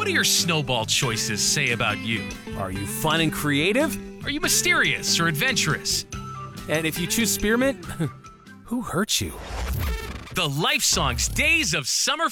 What do your snowball choices say about you? Are you fun and creative? Are you mysterious or adventurous? And if you choose spearmint, who hurt you? The Life Songs Days of Summer